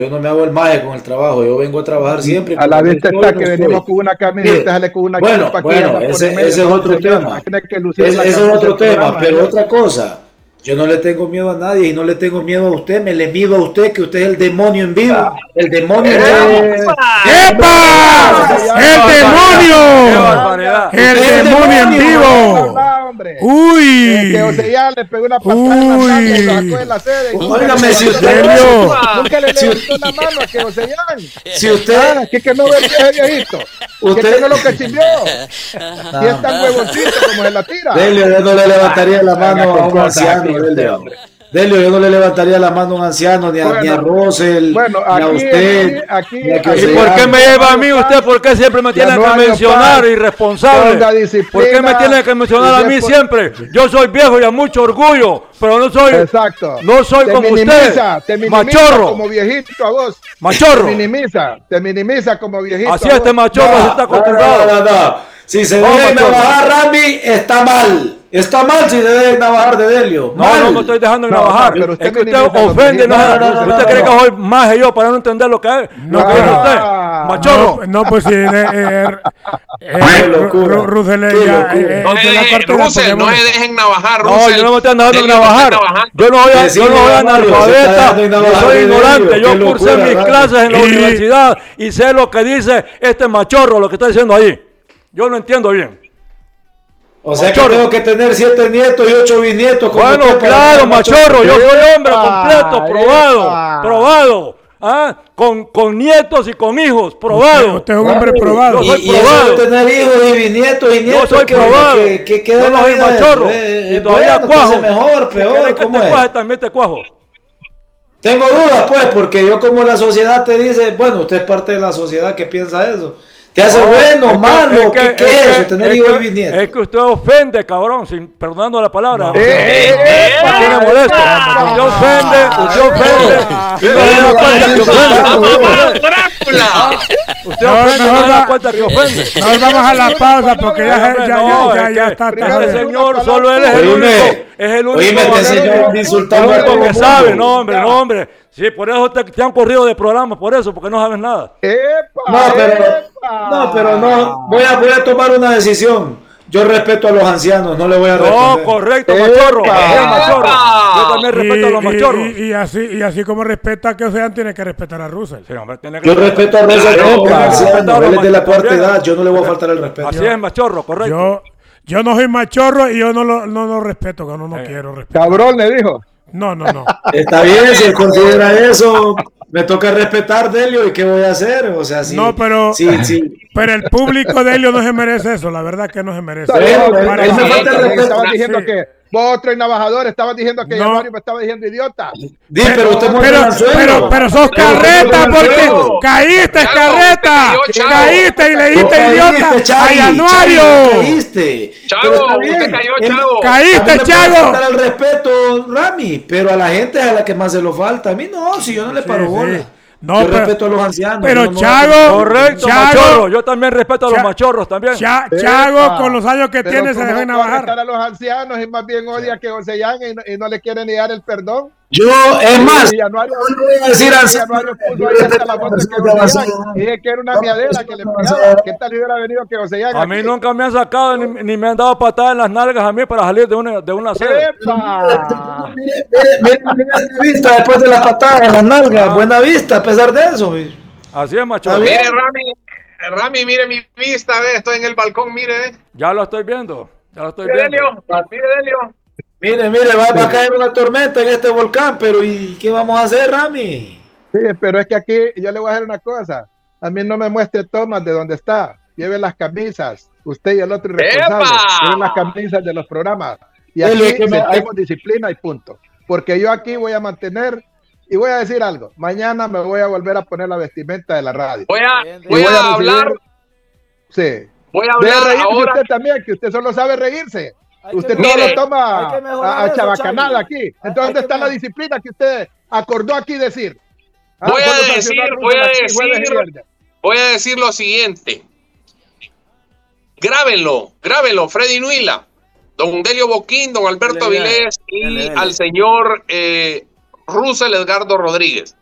Yo no me hago el maje con el trabajo, yo vengo a trabajar siempre. A la vista está que venimos con una camiseta, sale con una capa. Bueno, ese es otro tema. Ese es otro tema, pero otra cosa. Yo no le tengo miedo a nadie y no le tengo miedo a usted, me le mido a usted, que usted es el demonio en vivo. El demonio en vivo. ¡Epa! ¡El demonio! ¡El demonio en vivo! ¡Uy! Que Oceán le pegó una patada en la mano y lo sacó de la sede. Óigame, si usted nunca le levantó la mano a que Oceán. Si usted... que no ve ese viejito. Usted no lo cachimbió. Si es tan huevoncito como se la tira. Delio, yo no le levantaría la mano a un anciano. Delio, yo no le levantaría la mano a un anciano, ni a Rosel, bueno, ni a usted. ¿Y por qué me lleva a mí usted? ¿Por qué siempre me tiene que mencionar, irresponsable? ¿Por qué me tiene que mencionar a mí siempre? Yo soy viejo y a mucho orgullo, pero no soy, no soy como usted. Te minimiza machorro. Como viejito a vos. Machorro. Te minimiza como viejito. Así este machorro se está acostumbrado. No. Si se debe navajar, Rami, está mal. Está mal si se debe navajar de Delio. No me estoy dejando de navajar. Pero es que usted ofende. ¿Usted cree que soy más que yo para no entender lo que es? Lo que dice usted. Machorro. No, pues sí. Russell, no se dejen navajar. No, yo no me estoy dejando navajar. Yo no voy a analfabeta. Yo soy ignorante. Yo cursé mis clases en la universidad y sé lo que dice este machorro, lo que está diciendo ahí. Yo no entiendo bien. O sea que tengo que tener 7 nietos y 8 bisnietos. Bueno, claro, machorro, yo soy hombre completo, probado. ¿Ah? Con nietos y con hijos, probado. Usted es un hombre probado. Yo soy probado. Tener hijos y bisnietos y nietos. Yo soy probado. Yo no soy machorro. Y todavía cuajo. Mejor, peor, ¿cómo es? También te cuajo. Tengo dudas, pues, porque yo como la sociedad te dice, bueno, usted es parte de la sociedad que piensa eso. ¿Te hace bueno, malo? ¿Qué es eso? Tener hijos y bisnietos. Es que usted ofende, cabrón, perdonando la palabra. Tiene molesto. Usted ofende. Usted no se da cuenta que ofende. Nos vamos a la pausa porque ya está. Este señor solo él es el único. Es el único que sabe. No, hombre. Sí, por eso te han corrido de programa, por eso, porque no sabes nada. No, pero no. Voy a tomar una decisión. Yo respeto a los ancianos, no le voy a responder. No, correcto, machorro. Yo también respeto a los machorros. Y así como respeta que Ocean, tiene que respetar a Russell. Sí, hombre, yo respeto a Russell, él es de la cuarta edad, yo no le voy a faltar el respeto. Así es, machorro, correcto. Yo no soy machorro y yo no respeto, que no quiero respetar. Cabrón, le dijo. No. Está bien, si él considera eso, me toca respetar, Delio, ¿y qué voy a hacer? O sea, sí. No, pero el público de Delio no se merece eso, la verdad que no se merece. Estaban diciendo que vos otro navajador, estabas diciendo que Mario me estaba diciendo idiota. Pero sos carreta porque caíste, carreta. Caíste y le diste idiota a Januario. Caíste. Chavo, usted cayó, Chavo. Caíste, Chavo. Falta el respeto, Rami, pero a la gente es a la que más se lo falta. A mí no, si yo no le paro bola. No, yo respeto a los ancianos. Pero Chago, correcto, machorro. Yo también respeto a los machorros también. Chago, con los años que tiene, se debe navajar. A los ancianos y más bien odia que Ocean y no le quieren ni dar el perdón. Yo, es más, Januario, voy a decir dije que era una miadera que le pegaba. ¿Qué tal hubiera venido que Ocean? A mí nunca me han sacado ni me han dado patadas en las nalgas a mí para salir de una sede. Mira vista después de la patada en las nalgas. Buena vista, a pesar de eso. Así es, macho. Mire, Rami, mire mi vista, estoy en el balcón, mire. Ya lo estoy viendo. Mire, Delio. Mire, va a caer una tormenta en este volcán, pero ¿y qué vamos a hacer, Rami? Sí, pero es que aquí yo le voy a decir una cosa. A mí no me muestre tomas de dónde está. Lleve las camisas. Usted y el otro irresponsable. Lleven las camisas de los programas. Y aquí tenemos disciplina y punto. Porque yo aquí voy a mantener y voy a decir algo. Mañana me voy a volver a poner la vestimenta de la radio. Voy a hablar. Sí. Voy a hablar ahora. Usted también, que usted solo sabe reírse. Usted todo lo toma a chabacanada aquí. Entonces, ¿dónde está la disciplina que usted acordó aquí decir? Voy a decir lo siguiente. Grábenlo, Freddy Nuila, don Delio Boquín, don Alberto Avilés y al señor Russell Edgardo Rodríguez.